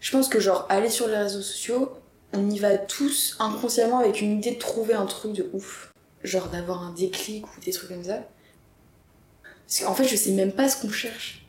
Je pense que genre aller sur les réseaux sociaux, on y va tous inconsciemment avec une idée de trouver un truc de ouf. Genre d'avoir un déclic ou des trucs comme ça. Parce qu'en fait, je sais même pas ce qu'on cherche.